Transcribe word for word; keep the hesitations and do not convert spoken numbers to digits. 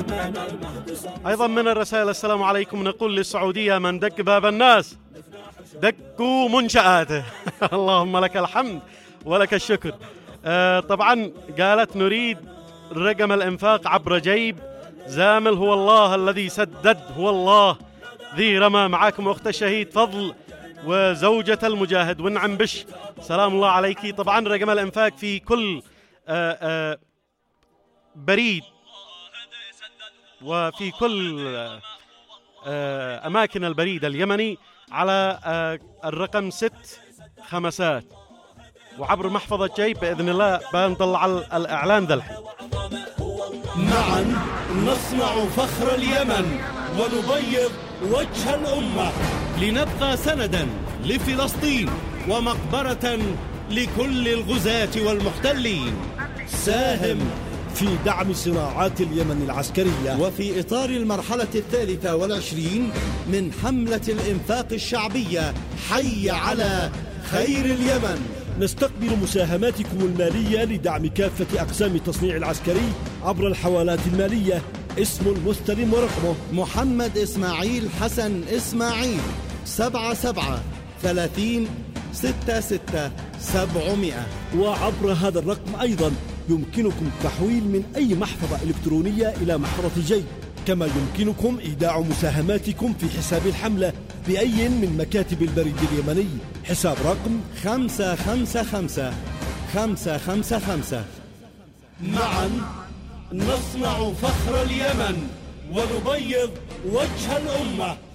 أيضا من الرسائل: السلام عليكم، نقول للسعودية من دق باب الناس دقوا منشآته. اللهم لك الحمد ولك الشكر. آه طبعا قالت: نريد رقم الإنفاق عبر جيب زامل، هو الله الذي سدد، هو الله ذي رمى. معاكم أخت الشهيد فضل وزوجة المجاهد ونعم بش، سلام الله عليك. طبعا رقم الإنفاق في كل آآ آآ بريد وفي كل أماكن البريد اليمني على الرقم ست خمسات، وعبر محفظة جيب بإذن الله بنطلع الإعلان ذا الحين. معا نصنع فخر اليمن ونبيض وجه الأمة، لنبقى سندا لفلسطين ومقبرة لكل الغزاة والمحتلين. ساهم في دعم صناعات اليمن العسكرية، وفي إطار المرحلة الثالثة والعشرين من حملة الإنفاق الشعبية حي على خير اليمن. نستقبل مساهماتكم المالية لدعم كافة أقسام التصنيع العسكري عبر الحوالات المالية. اسم المستلم ورقمه: محمد إسماعيل حسن إسماعيل، سبعة سبعة ثلاثين ستة ستة سبعمائة. وعبر هذا الرقم أيضا يمكنكم التحويل من أي محفظة إلكترونية إلى محفظة جيب، كما يمكنكم إيداع مساهماتكم في حساب الحملة بأي من مكاتب البريد اليمني. حساب رقم خمسة خمسة خمسة خمسة خمسة خمسة. معا نصنع فخر اليمن ونبيض وجه الأمة.